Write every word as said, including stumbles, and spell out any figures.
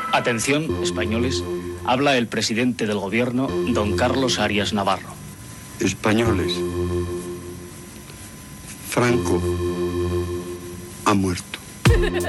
Atención, españoles, habla el presidente del gobierno, don Carlos Arias Navarro. Españoles, Franco ha muerto.